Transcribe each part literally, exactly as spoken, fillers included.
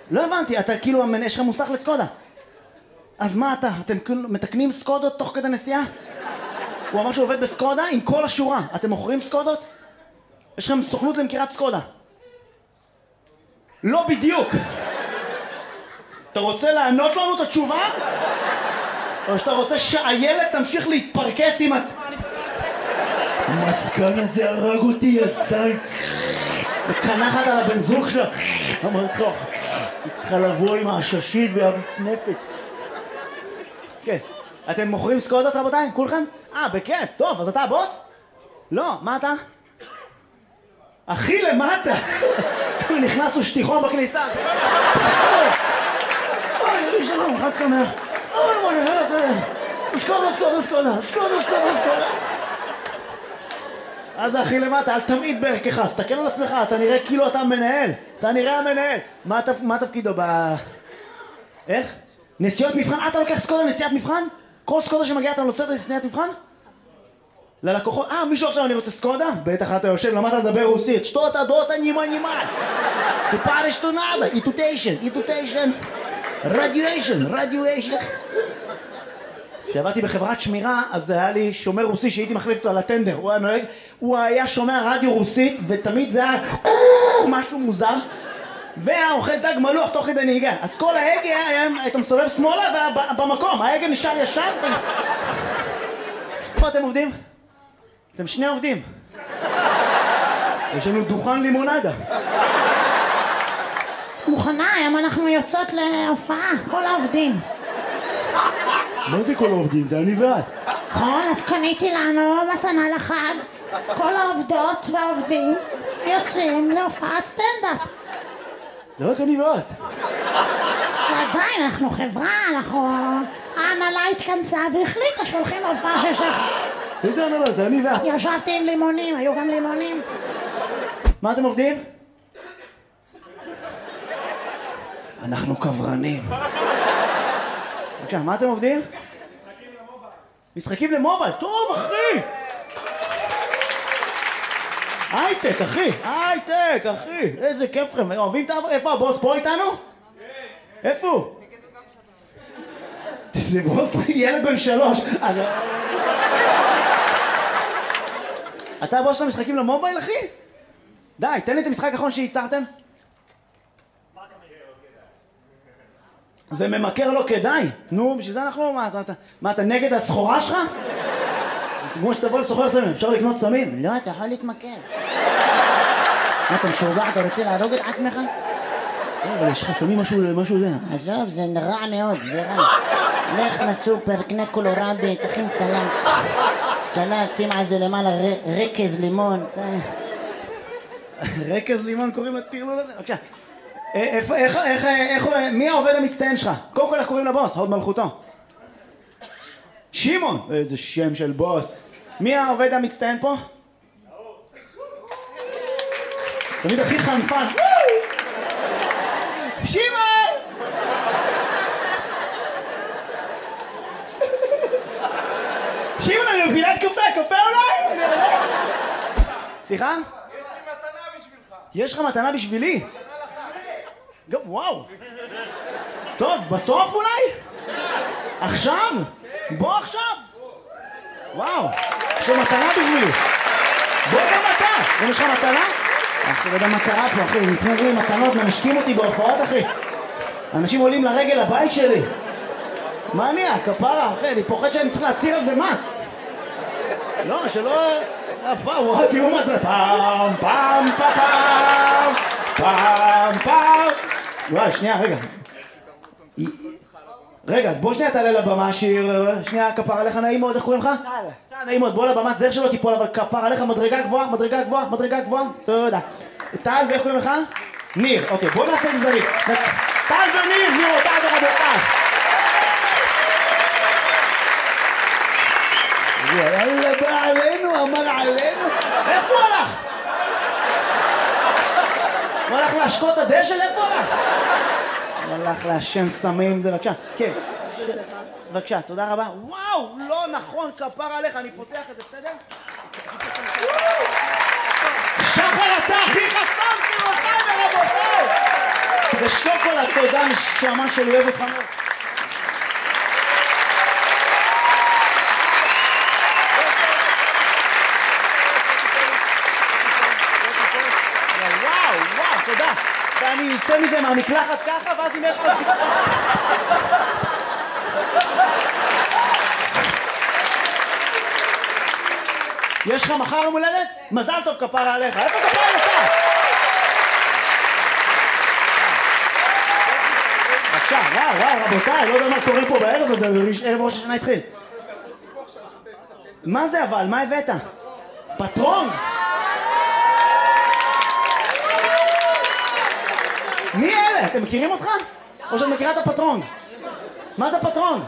לא הבנתי, אתה כאילו, יש לך מוסך לסקודה. אז מה אתה? אתם כאילו מתקנים סקודות תוך כדי נסיעה? הוא אמר שהוא עובד בסקודה עם כל השורה. אתם מוכרים סקודות? יש לכם סוכנות למכירת סקודה. לא בדיוק. אתה רוצה לענות לנו את התשובה? או שאתה רוצה שהילד תמשיך להתפרקס עם עצמה? המסכן הזה הרג אותי, יזן. וקנחת על הבן זוג שלה. אמרת לך, היא צריכה לבוא עם העששית והמצנפת. כן. אתם מוכרים סקודות רבותיי? כולכם? אה, בכיף. טוב, אז אתה הבוס? לא, מה אתה? אחי למטה. נכנסנו שטיחון בכניסה. אוי, שלום, חג שמח. אוי, מה נהלת? סקודה, סקודה, סקודה, סקודה, סקודה, סקודה. אז אחי למטה, אל תמיד בערכך, תסתכל על עצמך, אתה נראה כאילו אתה מנהל. אתה נראה המנהל. מה תפקידו ב... איך? נסיעות מבחן? אתה לוקח סקודה נסיעת מבחן? כל סקודה שמגיעה אתה נוצרת לנסיעת מבחן? ללקוחות, אה, מישהו עכשיו אני רוצה סקודה? בטח אתה יושב, למדת לדבר רוסית. שטות הדות הנימה נימה. Tu pares tu nada, itutation, itutation, radiation, radiation. כשעבדתי בחברת שמירה, אז היה לי שומר רוסי שהייתי מחליף אותו על הטנדר. הוא היה נוהג, הוא היה שומע רדיו רוסית, ותמיד זה היה משהו מוזר. והיה אוכל דג מלוח תוך כדי נהיגה. אז כל ההגה, היית מסובב שמאלה ובמקום, ההגה נשאר ישר. איפה אתם עובדים? אתם שני עובדים. יש לנו דוכן לימונדה. מוכנה, היום אנחנו יוצאות להופעה, כל העובדים. מה זה כל העובדים? זה אני ואת. נכון, אז קניתי לנו מתנה לחג. כל העובדות והעובדים יוצאים להופעת סטנדאפ. זה רק אני ואת. ועדיין, אנחנו חברה, אנחנו... ההנהלה התכנסה והחליטה שהולכים להופעה של שחר. איזה הנהלה? זה אני ואת. ישבתי עם לימונים, היו גם לימונים. מה אתם עובדים? אנחנו קברנים. בבקשה, מה אתם עובדים? משחקים למובייל. משחקים למובייל? טוב, אחי! הייטק, אחי! הייטק, אחי! איזה כיף לכם. אוהבים את העבודה? איפה הבוס? פה איתנו? כן. איפה הוא? זה בוס ילד בן שלוש. אתה הבוס של המשחקים למובייל, אחי? די, תן לי את המשחק האחרון שייצרתם. זה ממכר לא כדאי. נו, בשביל זה אנחנו... מה, אתה, מה, אתה נגד הסחורה שלך? זה כמו שתבוא לסוחר סמים, אפשר לקנות סמים? לא, אתה יכול להתמכר. מה, אתה משוגע? אתה רוצה להרוג את עצמך? אבל יש לך סמים משהו, משהו זה. עזוב, זה רע מאוד, זה רע. לך לסופר, קנה קולורבי, תכין סלט. סלט, שים על זה למעלה רקז לימון. רקז לימון קוראים לטרלול הזה? בבקשה. איך, איך, איך, איך, מי העובד המצטיין שלך? קודם כל איך קוראים לבוס? הוד מלכותו. שמעון! איזה שם של בוס. מי העובד המצטיין פה? תמיד הכי חנפן. שמעון! שמעון, אני בפינת קפה, קפה אולי? סליחה? יש לי מתנה בשבילך. יש לך מתנה בשבילי? גם, וואו. טוב, בסוף אולי? עכשיו? בוא עכשיו. וואו, יש לו מתנה בשבילי. בוא גם אתה. גם יש לך מתנה? אני לא יודע מה קרה פה, אחי. נתנו לי מתנות, מנשקים אותי בהופעות, אחי. אנשים עולים לרגל הבית שלי. מה אני? הכפרה, אחי. אני פוחד שאני צריך להציר על זה מס. לא, שלא... וואו, תראו מה זה. פעם, פעם, פעם, פעם, פעם. וואי, שנייה, רגע. רגע, אז בוא שנייה תעלה לבמה, שיר, שנייה, כפר עליך, נעים מאוד, איך קוראים לך? טל. נעים מאוד, בוא לבמה, זר שלא תיפול, אבל כפר עליך, מדרגה גבוהה, מדרגה גבוהה, מדרגה גבוהה, תודה. טל, ואיך קוראים לך? ניר, אוקיי, בוא נעשה את זריק. טל וניר, גבירותיי ורבותיי. יאללה, בא עלינו, אמר עלינו. איפה הוא הלך? הוא הלך להשקות הדשא? איפה הוא הלך? הוא הלך להשן סמים, זה בבקשה. כן. בבקשה, תודה רבה. וואו, לא נכון, כפר עליך, אני פותח את זה, בסדר? שחר, אתה הכי חסון, גבירותיי ורבותיי! זה שוקולד, תודה, נשמה שלי, אוהב אותך מאוד. וואו, וואו, תודה. ואני יוצא מזה מהמקלחת ככה, ואז אם יש לך... יש לך מחר יום הולדת? מזל טוב כפרה עליך. איפה כפרה עליך? בבקשה, וואו, וואו, רבותיי, לא יודע מה קורה פה בערב הזה, ערב ראש השנה התחיל. מה זה אבל? מה הבאת? פטרון? מי אלה? אתם מכירים אותך? או שאת מכירה את הפטרון? מה זה פטרון?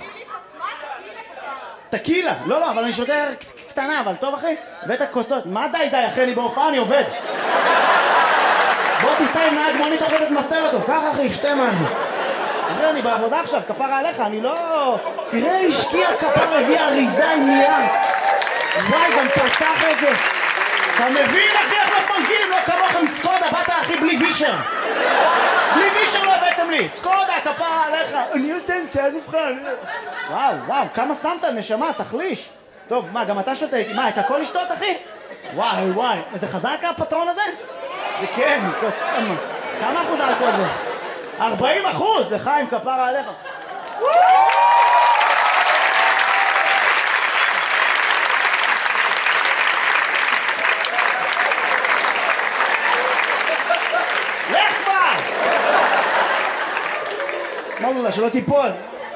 טקילה. לא, לא, אבל אני שותה קטנה, אבל טוב אחי? הבאת כוסות. מה די די אחי? אני בהופעה, אני עובד. בוא תיסע עם נהג מונית תוך כדי תמסתר אותו. ככה אחי, שתה משהו. אחי, אני בעבודה עכשיו, כפרה עליך, אני לא... תראה, השקיע כפרה, הביא אריזה עם נייר. וואי, גם פתח את זה. אתה מבין אחי איך מפנקים? לא כמוכם סקודה, באת אחי בלי וישר. בלי וישר לא הבאתם לי. סקודה, כפרה עליך. אני עושה שאל מבחן. וואו, וואו, כמה שמת נשמה, תחליש. טוב, מה, גם אתה שותה איתי? מה, את הכל לשתות אחי? וואי, וואי, זה חזק הפטרון הזה? זה כן, כוסמה. כמה אחוז אלכוהול זה? ארבעים אחוז, לחיים כפרה עליך. לך כבר! שמאלו לה, שלא תיפול.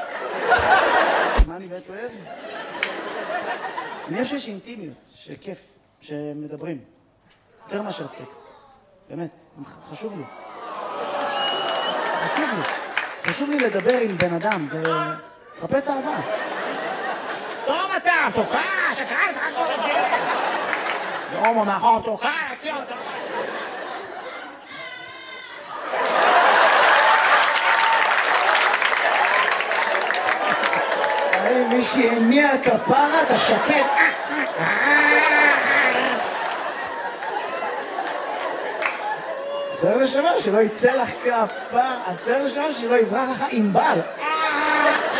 מה אני באמת אוהב? אני חושב שיש אינטימיות, שכיף, שמדברים. יותר מאשר סקס. באמת, חשוב לי. חשוב לי. חשוב לי לדבר עם בן אדם, זה... חפש אהבה. סתום אתה, תוקע, שקראת, רק עוד את זה. זה הומו מאחור, תוקע, תציע אותה. מי שהניע כפרה, אתה שקט. בסדר לשמר שלא יצא לך כפרה, בסדר לשמר שלא יברח לך עם בל.